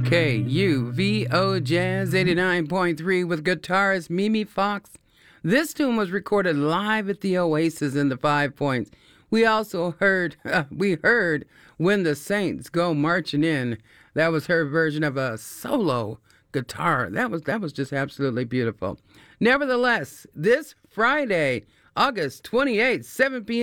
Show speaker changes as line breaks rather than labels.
KUVO Jazz 89.3 with guitarist Mimi Fox. This tune was recorded live at the Oasis in the Five Points. We also heard When the Saints Go Marching In. That was her version of a solo guitar. That was just absolutely beautiful. Nevertheless, this Friday, August 28th, 7 p.m.